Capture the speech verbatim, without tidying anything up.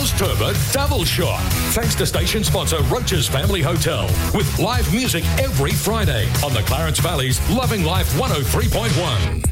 Oztober Double Shot. Thanks to station sponsor Roach's Family Hotel. With live music every Friday on the Clarence Valley's Loving Life one oh three point one.